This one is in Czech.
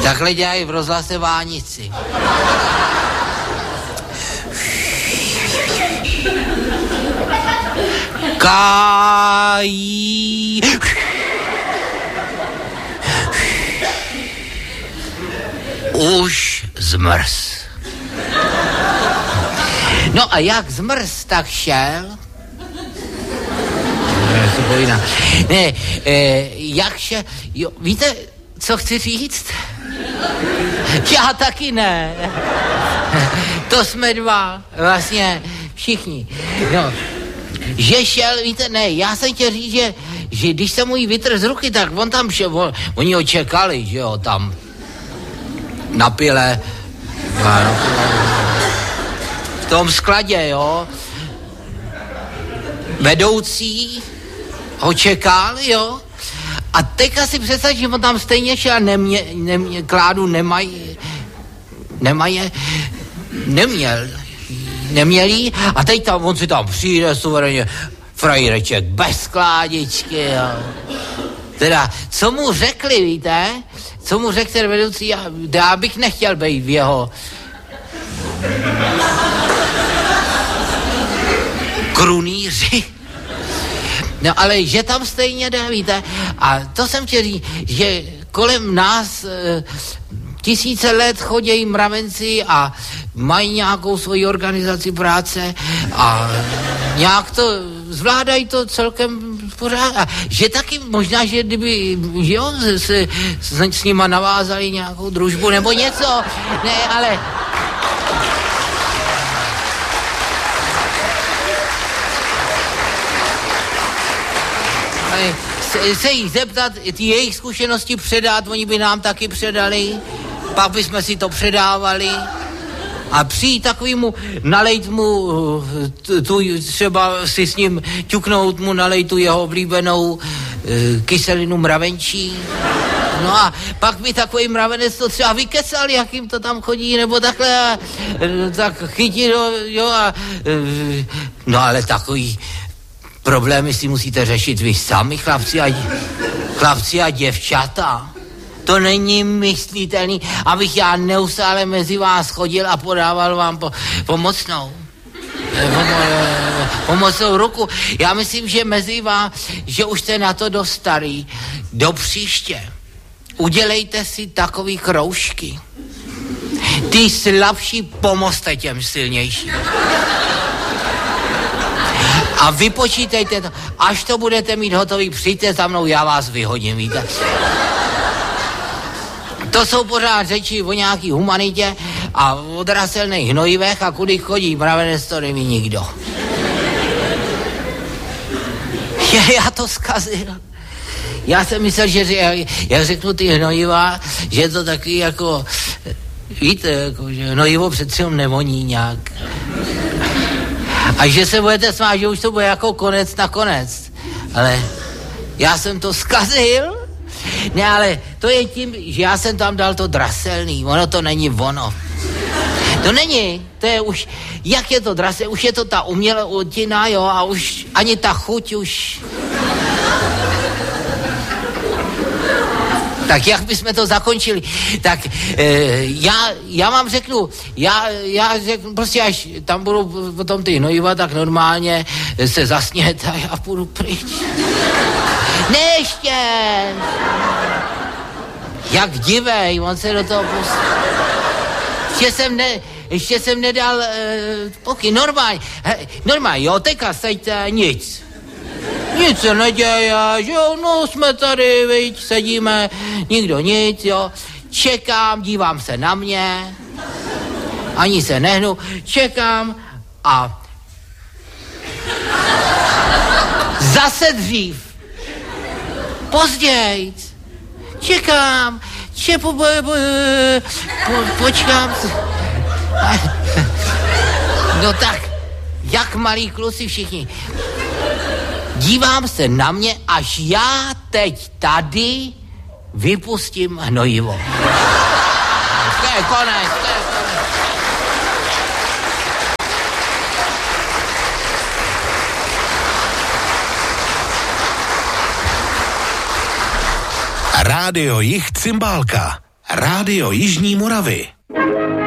Takhle dělají v rozhlase Vánici. Kájí. Už zmrz. No a jak zmrz, tak šel. Ne, jak šel, jo, víte, co chci říct? Já taky ne. To jsme dva, vlastně všichni. No, že šel, víte, ne, já jsem chtěl říct, že když jsem mu jí vytrhl z ruky, tak on tam šel, oni ho čekali, že jo, tam na pile, v tom skladě, jo. Vedoucí ho čekal, jo. A teďka si představ, že on tam stejně šel a Kládu neměl jí. A teď tam, on si tam přijde suverénně, frajíreček bez Kládičky, jo. Teda, co mu řekli, víte? Co mu řekl ten vedoucí, já bych nechtěl být v jeho krunýři. No ale že tam stejně jde, víte? A to jsem chtěl říct, že kolem nás tisíce let chodějí mravenci a mají nějakou svoji organizaci práce a nějak to zvládají to celkem pořád. A že taky možná, že kdyby, že jo, s nima navázali nějakou družbu nebo něco, ne, ale... se jich zeptat, ty jejich zkušenosti předat, oni by nám taky předali, pak bychom si to předávali a přijít takovýmu, nalejt mu, třeba si s ním ťuknout mu, nalejt tu jeho oblíbenou kyselinu mravenčí. No a pak by takový mravenec to třeba vykecal, jak jim to tam chodí, nebo takhle, tak chytil, jo, a no ale takový problémy si musíte řešit vy sami, chlapci a děvčata. To není myslitelný, abych já neustále mezi vás chodil a podával vám pomocnou ruku. Já myslím, že mezi vás, že už jste na to dost starý. Do příště udělejte si takový kroužky. Ty slabší pomozte těm silnějším. A vypočítejte to, až to budete mít hotový, přijďte za mnou, já vás vyhodím, víte. To jsou pořád řeči o nějaký humanitě a o draselných hnojivech a kudy chodí mravenec, to neví nikdo. Já to zkazil. Já jsem myslel, že jak řeknu ty hnojiva, že je to taky jako, víte, jako, že hnojivo přece nevoní nějak. A že se budete smát, že už to bude jako konec na konec. Ale já jsem to zkazil. Ne, ale to je tím, že já jsem tam dal to draselný. Ono to není ono. To není. To je už, jak je to draselný, už je to ta umělotina, jo, a už ani ta chuť už... Tak jak bychom to zakončili? Tak já vám řeknu, já řeknu, prostě až tam budou potom ty hnojiva, tak normálně se zasnět a já půjdu pryč. Ne, ještě! Jak divej, on se do toho ještě jsem nedal pokyn, normálně, jo, teďka seďte, nic se neděje, že jo, no jsme tady, viď, sedíme, nikdo nic, jo, čekám, dívám se na mě, ani se nehnu, čekám a zase dřív, později, čekám, počkám, no tak, jak malí kluci všichni. Dívám se na mě, až já teď tady vypustím hnojivo. To je konec. Rádio Jich Cymbálka. Rádio Jižní Moravy.